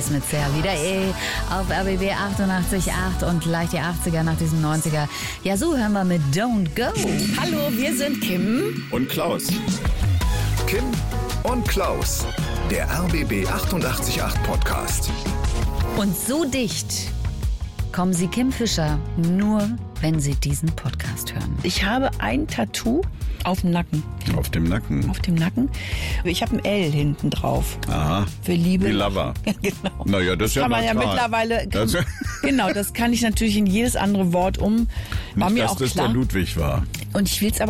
Boys mit Serli auf RBB 88.8 und gleich die 80er nach diesem 90er. Ja, so hören wir mit Don't Go. Hallo, wir sind Kim und Klaus. Kim und Klaus, der RBB 88.8 Podcast. Und so dicht kommen Sie Kim Fischer nur, wenn Sie diesen Podcast hören. Ich habe ein Tattoo auf dem Nacken. Auf dem Nacken? Auf dem Nacken. Ich habe ein L hinten drauf. Aha. Für Liebe. Wie Lover. Genau. Naja, das ist ja kann man ja mittlerweile. Genau, das kann ich natürlich in jedes andere Wort Nicht, war mir dass auch das klar. der Ludwig war. Und ich will es aber